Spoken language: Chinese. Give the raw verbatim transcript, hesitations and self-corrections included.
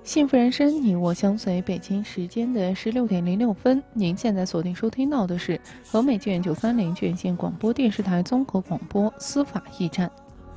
幸福人生，你我相随。北京时间的十六点零六分，您现在锁定收听到的是和美卷九三零卷线广播电视台综合广播司法驿站。